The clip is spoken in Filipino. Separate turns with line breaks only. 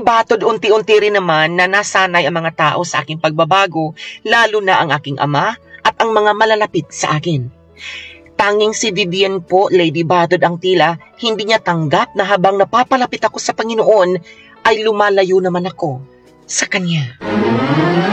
Batod unti-unti rin naman na nasanay ang mga tao sa aking pagbabago, lalo na ang aking ama at ang mga malalapit sa akin. Tanging si Vivian po, Lady Batod, ang tila hindi niya tanggap na habang napapalapit ako sa Panginoon ay lumalayo naman ako sa kanya.